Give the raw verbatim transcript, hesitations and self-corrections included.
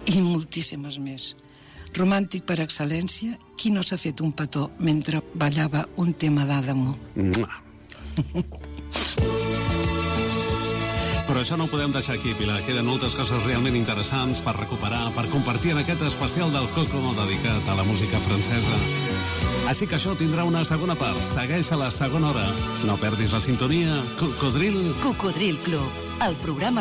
i moltíssimes més. Romàntic per excel·lència, qui no s'ha fet un petó mentre ballava un tema d'Adamo? Però això no ho podem deixar aquí, Pilar. Queden moltes coses realment interessants per recuperar, per compartir en aquest especial del Coco dedicat a la música francesa. Així que això tindrà una segona part. Segueix a la segona hora. No perdis la sintonia. Cocodril... Cocodril Club, el programa